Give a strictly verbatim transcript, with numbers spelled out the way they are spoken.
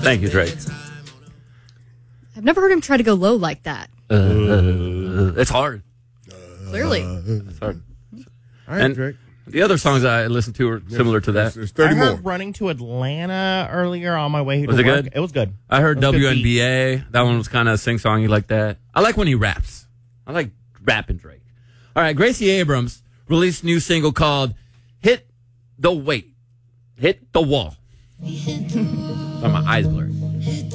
Thank you, Drake. I've never heard him try to go low like that. Uh, uh, it's hard. Clearly. It's hard. All right, And Drake. the other songs I listened to are similar to that. There's I thirty heard more. Running to Atlanta earlier on my way to Was it work. good? It was good. I heard It was good W N B A. That one was kind of sing-songy like that. I like when he raps. I like rapping Drake. All right, Gracie Abrams released a new single called Hit the Weight. Hit the Wall. Oh, my eyes blurry.